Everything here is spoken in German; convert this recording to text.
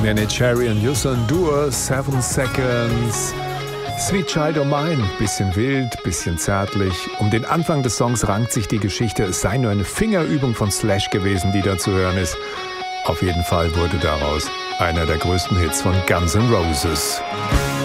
Neneh Cherry und Youssou N'Dour, 7 Seconds. Sweet Child O' Mine, bisschen wild, bisschen zärtlich. Um den Anfang des Songs rankt sich die Geschichte, es sei nur eine Fingerübung von Slash gewesen, die da zu hören ist. Auf jeden Fall wurde daraus einer der größten Hits von Guns N' Roses.